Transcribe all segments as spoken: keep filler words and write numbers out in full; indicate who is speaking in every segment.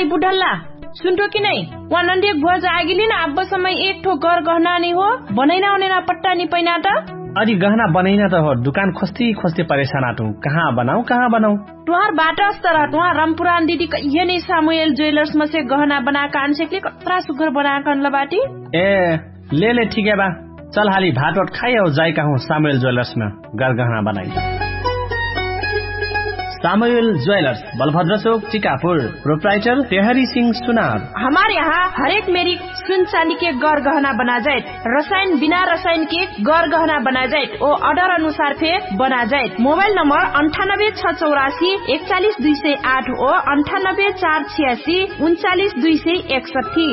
Speaker 1: I बुढल्ला सुनतो कि नहीं वहाँ नंदी घर जागिली ना अब समय एक ठो घर गहना नहीं हो बनैना उनेना पट्टा नहीं पैना त
Speaker 2: अरे गहना बनैना त हो दुकान खोस्ती खोस्ती परेशान आटू कहाँ बनाऊ कहाँ बनाऊ
Speaker 1: तुहार बाटा अस्तर तुहार रामपुरान दीदी ये नहीं सामुएल ज्वेलर्स में से गहना बनाकर अनसेकले कतरा सुगर बनाकर अनला बाटी
Speaker 2: ए ले ले ठीक है बा चल हाली भात और खाई और जाए कहूँ सामुएल ज्वेलर्स में घर गहना बनाई सामुएल ज्वेलर्स बलभद्र चौक टीकापुर प्रोप्राइटर तेहरी सिंह सुनार।
Speaker 1: हमारे यहाँ हर एक मेरी सुन चांदी के गौर गहना बना जाए रसायन बिना रसायन के गौर गहना बना जाए और ऑर्डर अनुसार फे बना जाए। मोबाइल नंबर अंठानब्बे छह चौरासी इकतालीस दुई सौ आठ और अंठानब्बे चार छियासी उनचालीस दुई सौ इकसठी।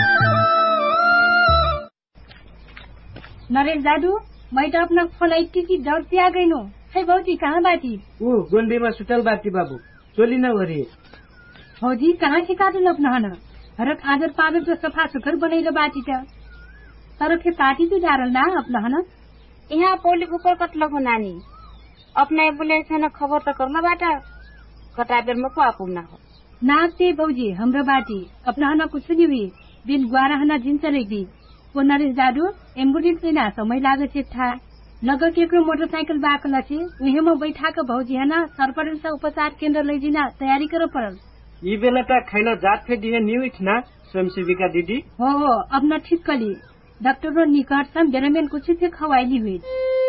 Speaker 3: नरेश दादू मैं तो अपना फोन आई की दौड़ती आ गई नो है भौजी कहाँ बाटी
Speaker 4: वो गोंडी में सुतल बाटी बाबू चोली न वरी
Speaker 3: भौजी कहाँ से काटू अपना हना हरक आदर पावे तो सफा सुखर बनैलो बाटी त तर फे पार्टी तो डारल ना अपना हना
Speaker 5: यहाँ पोली ऊपर कटलो को नानी अपना एम्बुलेंस न खबर तो करना बाटा कटा बेर में को आपुम ना हो
Speaker 3: नाते भौजी हमरा बाटी अपना हना कुछ नहीं हुई बिन ग्वारा हना जिन चलेगी वो नरेश दादू एम्बुलेंस लेना समय लागे छे था नगर के मोटरसाइकिल बाकला छे उहे में बैठा के भौजी है ना सरपंच उपचार केंद्र ले जिना तैयारी करो पड़ल
Speaker 4: ई बेला त खैला जात फे दिए न्यू इठना स्वयंसेविका दीदी
Speaker 3: हो हो अपना ठीक कली डॉक्टर रो निकट सम जनमेन कुछ से खवाइली हुई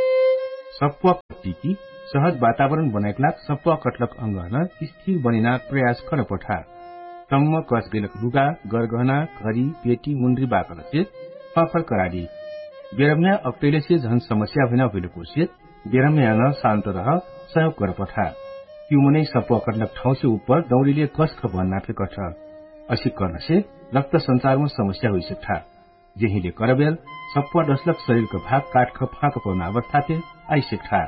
Speaker 6: सप्वा पट्टी सहज वातावरण बनाएला सप्वा कटलक अंगहना स्थिर बनिना प्रयास कर पठा सम्म कस गेलक लुगा गरगहना घड़ी पेटी मुंड्री बाकल छे पापर कराडी बेरम्या अक्टेले से झन समस्या बिना भेलेको से बेरम्या न शान्त रह सहयोग कर पठा क्यों मनै सप्वा कटलक ठाउँ से ऊपर दौड़ीले कस ख भन्ना फे कठ असी गर्न से रक्त संचार में समस्या हुई सकता जेहिले करबेल सप्वा दशलक शरीर का भाग काट ख फाक पर्न अवस्था थे आई सकता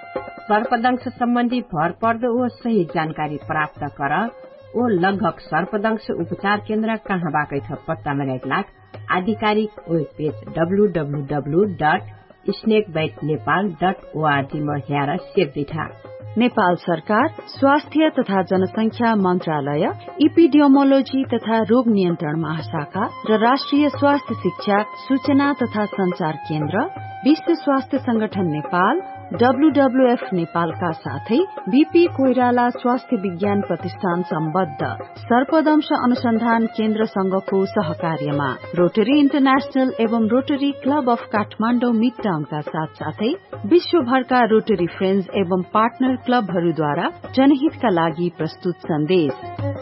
Speaker 7: सर्पदंश संबंधी भर पर्दो वो सही जानकारी प्राप्त कर वो लगभग सर्पदंश उपचार केन्द्र कहाँ बाकै छ पत्ता लगाइला आधिकारिक web page W W W dot snake bite Nepal dot ORG में हेर सेव दिठा।
Speaker 8: नेपाल सरकार स्वास्थ्य तथा जनसंख्या मन्त्रालय इपिडियोमोलोजी तथा रोग नियन्त्रण महाशाखा र राष्ट्रिय स्वास्थ्य शिक्षा सूचना तथा संचार केन्द्र विश्व स्वास्थ्य संगठन नेपाल डब्लूडब्लूएफ नेपालका साथै बीपी कोइराला स्वास्थ्य विज्ञान प्रतिष्ठान सम्बद्ध सर्पदंश अनुसन्धान केन्द्र संघको सहकार्यमा रोटरी इन्टरनेशनल एवं रोटरी क्लब अफ काठमाडौँ मिडटाउनका साथ साथै विश्वभरका रोटरी फ्रेन्ड्स एवं पार्टनर क्लबहरूद्वारा जनहितका लागि प्रस्तुत सन्देश।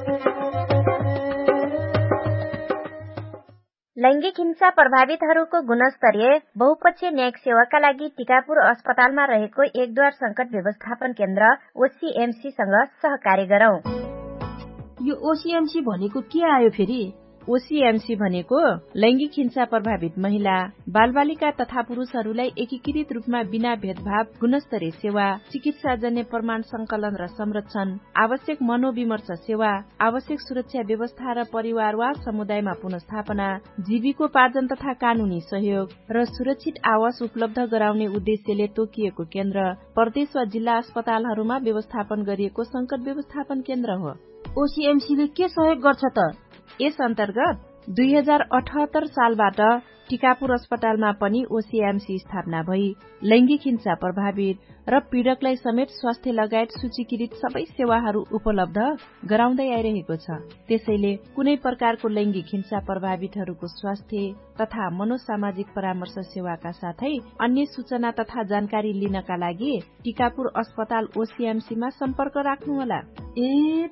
Speaker 9: लैंगिक हिंसा प्रभावितहरूको गुणस्तरीय बहुपक्षीय न्यायिक सेवाका लागि टीकापुर अस्पतालमा रहेको एकद्वार संकट व्यवस्थापन केन्द्र ओसीएमसीसँग सहकार्य गरौं।
Speaker 1: यो ओसीएमसी भनेको के आयो फेरि? ओसीएमसी भनेको लैंगिक हिंसा प्रभावित महिला बालबालिका तथा पुरूषहरूलाई एकीकृत रूपमा बिना भेदभाव गुणस्तरीय सेवा चिकित्साजन्य प्रमाण संकलन र संरक्षण आवश्यक मनोविमर्श सेवा आवश्यक सुरक्षा व्यवस्था र परिवार वा समुदायमा पुनर्स्थापना जीविकोपार्जन तथा कानूनी सहयोग र सुरक्षित आवास उपलब्ध गराउने उद्देश्यले तोकिएको केन्द्र प्रदेश वा जिल्ला अस्पतालहरूमा व्यवस्थापन गरिएको संकट व्यवस्थापन केन्द्र हो। ओसीएमसीले के सहयोग गर्छ त? यस अन्तर्गत दुई हजार अठहत्तर सालबाट टीकापुर अस्पतालमा पनि ओसीएमसी स्थापना भई लैंगिक हिंसा प्रभावित र पीड़कलाई समेत स्वास्थ्य लगायत सूचीकृत सबै सेवाहरू उपलब्ध गराउँदै आइरहेको छ। त्यसैले कुनै प्रकारको लैंगिक हिंसा प्रभावितहरूको स्वास्थ्य तथा मनोसामाजिक परामर्श सेवाका साथै अन्य सूचना तथा जानकारी लिनका लागि टीकापुर अस्पताल ओसीएमसीमा सम्पर्क राख्नुहोला।
Speaker 3: ए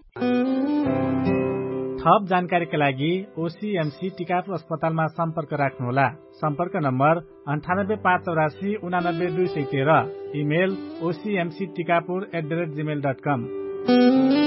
Speaker 10: थप जानकारीका लागि ओसीएमसी टीकापुर अस्पतालमा सम्पर्क राख्नुहोला। सम्पर्क नम्बर अन्ठानब्बे पाँच चौरासी उनानब्बे दुई सय तेह्र। Email ओसीएमसी Tikapur at the rate Gmail dot com.